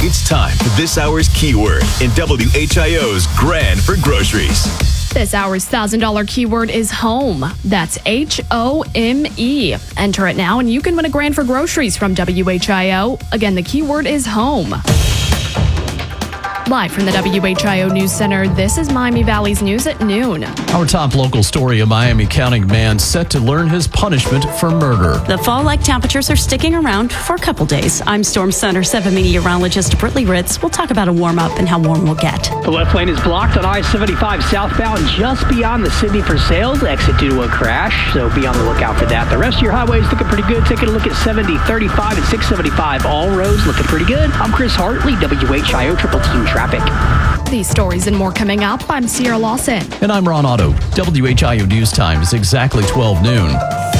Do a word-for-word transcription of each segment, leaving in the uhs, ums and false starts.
It's time for this hour's keyword in W H I O's Grand for Groceries. This hour's one thousand dollars keyword is home. That's H O M E. Enter it now and you can win a grand for groceries from W H I O. Again, the keyword is home. Live from the W H I O News Center, this is Miami Valley's News at noon. Our top local story, a Miami County man set to learn his punishment for murder. The fall-like temperatures are sticking around for a couple days. I'm Storm Center seven meteorologist Britley Ritz. We'll talk about a warm-up and how warm we'll get. The left lane is blocked on I seventy-five southbound just beyond the Sydney for Sales exit due to a crash, so be on the lookout for that. The rest of your highways looking pretty good. Taking a look at seventy, thirty-five, and six seventy-five. All roads looking pretty good. I'm Chris Hartley, W H I O Triple Team Traffic. These stories and more coming up. I'm Sierra Lawson. And I'm Ron Otto. W H I O News Time is exactly twelve noon.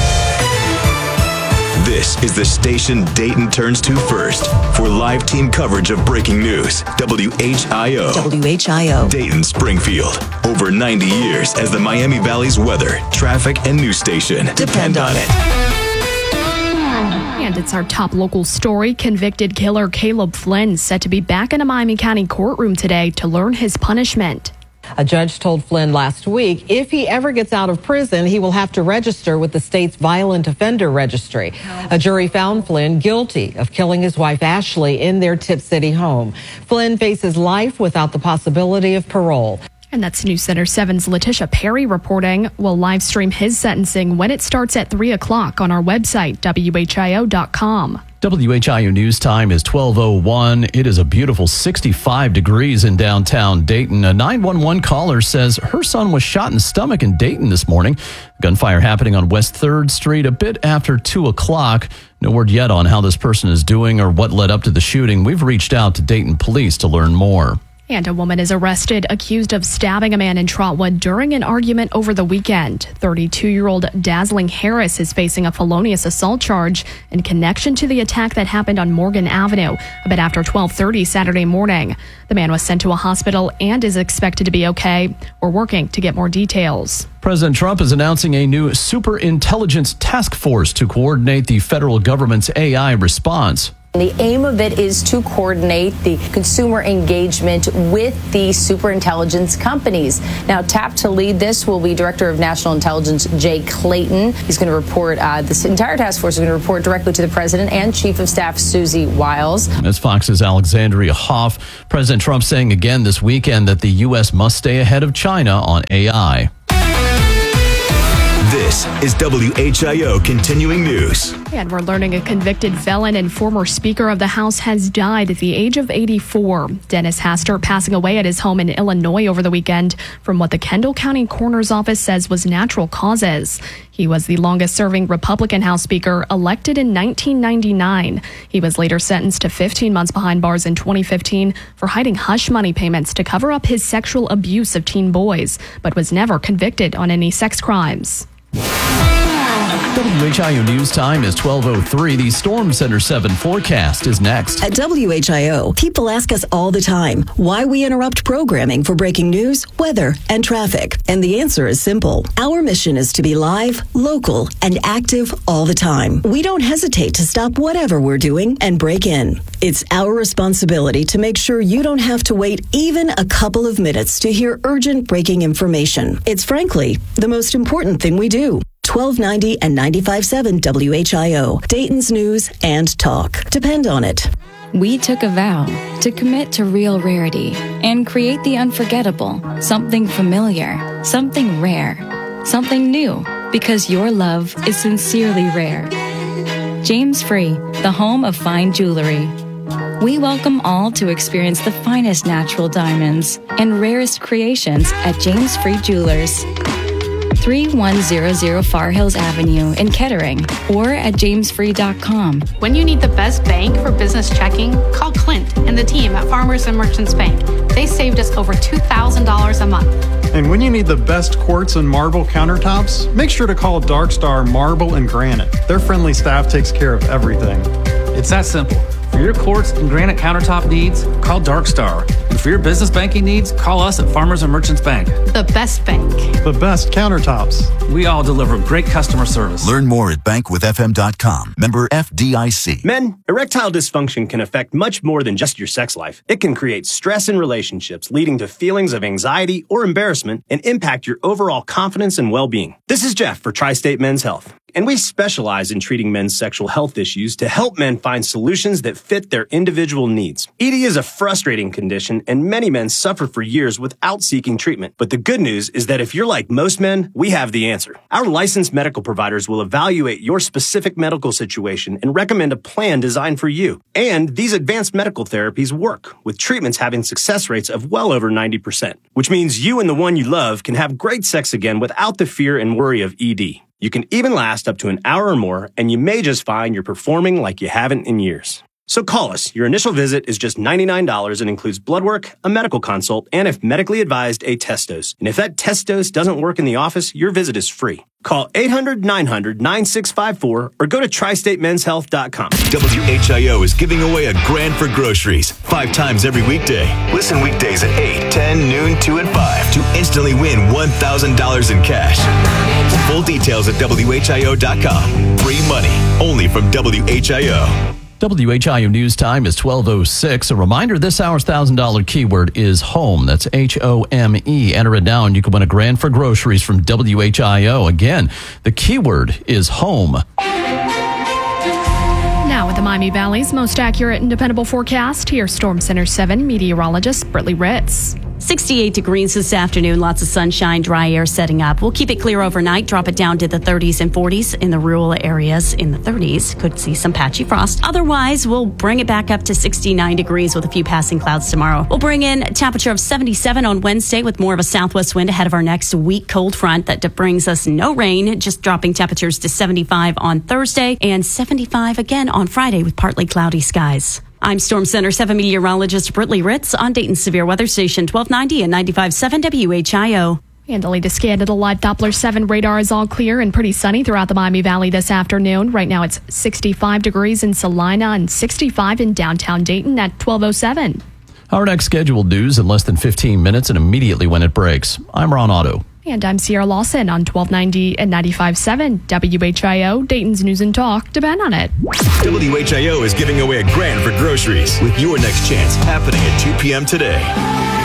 This is the station Dayton turns to first for live team coverage of breaking news. W H I O. W H I O. Dayton Springfield. Over ninety years as the Miami Valley's weather, traffic, and news station. Depend on it. And it's our top local story. Convicted killer Caleb Flynn set to be back in a Miami County courtroom today to learn his punishment. A judge told Flynn last week if he ever gets out of prison, he will have to register with the state's violent offender registry. A jury found Flynn guilty of killing his wife Ashley in their Tip City home. Flynn faces life without the possibility of parole. And that's News Center seven's Letitia Perry reporting. We'll live stream his sentencing when it starts at three o'clock on our website, W H I O dot com. W H I O News Time is twelve oh one. It is a beautiful sixty-five degrees in downtown Dayton. A nine one one caller says her son was shot in the stomach in Dayton this morning. Gunfire happening on West third Street a bit after two o'clock. No word yet on how this person is doing or what led up to the shooting. We've reached out to Dayton police to learn more. And a woman is arrested accused of stabbing a man in Trotwood during an argument over the weekend. thirty-two-year-old Dazzling Harris is facing a felonious assault charge in connection to the attack that happened on Morgan Avenue a bit after twelve thirty Saturday morning. The man was sent to a hospital and is expected to be okay. We're working to get more details. President Trump is announcing a new superintelligence task force to coordinate the federal government's A I response. The aim of it is to coordinate the consumer engagement with the superintelligence companies. Now, tapped to lead this will be Director of National Intelligence Jay Clayton. He's going to report, uh, this entire task force is going to report directly to the president and Chief of Staff Susie Wiles. As Fox's Alexandria Hoff, President Trump saying again this weekend that the U S must stay ahead of China on A I. This is W H I O Continuing News. And we're learning a convicted felon and former Speaker of the House has died at the age of eighty-four. Dennis Hastert passing away at his home in Illinois over the weekend from what the Kendall County Coroner's Office says was natural causes. He was the longest-serving Republican House Speaker elected in nineteen ninety-nine. He was later sentenced to fifteen months behind bars in twenty fifteen for hiding hush money payments to cover up his sexual abuse of teen boys, but was never convicted on any sex crimes. W H I O News Time is twelve oh three. The Storm Center seven forecast is next. At W H I O, people ask us all the time why we interrupt programming for breaking news, weather, and traffic. And the answer is simple. Our mission is to be live, local, and active all the time. We don't hesitate to stop whatever we're doing and break in. It's our responsibility to make sure you don't have to wait even a couple of minutes to hear urgent breaking information. It's frankly the most important thing we do. twelve ninety and ninety-five point seven W H I O, Dayton's News and Talk. Depend on it. We took a vow to commit to real rarity and create the unforgettable, something familiar, something rare, something new, because your love is sincerely rare. James Free, the home of fine jewelry. We welcome all to experience the finest natural diamonds and rarest creations at James Free Jewelers. thirty-one hundred Far Hills Avenue in Kettering or at james free dot com. When you need the best bank for business checking, call Clint and the team at Farmers and Merchants Bank. They saved us over two thousand dollars a month. And when you need the best quartz and marble countertops, make sure to call Dark Star Marble and Granite. Their friendly staff takes care of everything. It's that simple. For your quartz and granite countertop needs, call Dark Star And for your business banking needs, call us at Farmers and Merchants Bank. The best bank. The best countertops. We all deliver great customer service. Learn more at bank with f m dot com. Member F D I C. Men, erectile dysfunction can affect much more than just your sex life. It can create stress in relationships, leading to feelings of anxiety or embarrassment, and impact your overall confidence and well-being. This is Jeff for Tri-State Men's Health, and we specialize in treating men's sexual health issues to help men find solutions that fit their individual needs. E D is a frustrating condition, and many men suffer for years without seeking treatment. But the good news is that if you're like most men, we have the answer. Our licensed medical providers will evaluate your specific medical situation and recommend a plan designed for you. And these advanced medical therapies work, with treatments having success rates of well over ninety percent, which means you and the one you love can have great sex again without the fear and worry of E D. You can even last up to an hour or more, and you may just find you're performing like you haven't in years. So call us. Your initial visit is just ninety-nine dollars and includes blood work, a medical consult, and if medically advised, a test dose. And if that test dose doesn't work in the office, your visit is free. Call eight hundred, nine hundred, nine six five four or go to tri state men's health dot com. W H I O is giving away a grand for groceries five times every weekday. Listen weekdays at eight, ten, noon, two, and five to instantly win one thousand dollars in cash. Full details at W H I O dot com. Free money only from W H I O. W H I O News Time is twelve oh six. A reminder, this hour's one thousand dollars keyword is home. That's H O M E. Enter it now and you can win a grand for groceries from W H I O. Again, the keyword is home. Now with the Miami Valley's most accurate and dependable forecast, here's Storm Center seven meteorologist Britley Ritz. sixty-eight degrees this afternoon. Lots of sunshine, dry air setting up. We'll keep it clear overnight, drop it down to the thirties and forties in the rural areas. In the thirties, could see some patchy frost. Otherwise, we'll bring it back up to sixty-nine degrees with a few passing clouds tomorrow. We'll bring in a temperature of seventy-seven on Wednesday with more of a southwest wind ahead of our next weak cold front that brings us no rain, just dropping temperatures to seventy-five on Thursday and seventy-five again on Friday with partly cloudy skies. I'm Storm Center seven meteorologist Britley Ritz on Dayton's Severe Weather Station twelve ninety and ninety-five point seven W H I O. And the latest scan to the live Doppler seven radar is all clear and pretty sunny throughout the Miami Valley this afternoon. Right now it's sixty-five degrees in Salina and sixty-five in downtown Dayton at twelve oh seven. Our next scheduled news in less than fifteen minutes and immediately when it breaks. I'm Ron Otto. And I'm Sierra Lawson on twelve ninety and ninety-five point seven W H I O, Dayton's News and Talk. Depend on it. W H I O is giving away a grand for groceries with your next chance happening at two p.m. today.